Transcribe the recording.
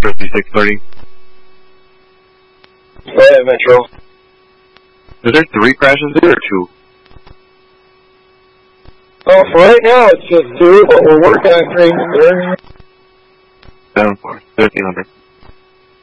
5630. Go ahead, Metro. Is there 3 crashes there or 2? Oh, for right now it's just 2, but we're working on creating 3. Down for 1300.